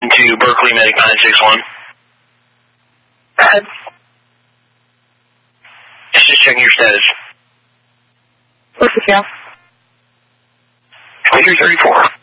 to Berkeley Medic 961. Go ahead. Just checking your status. What's the scale? 2334.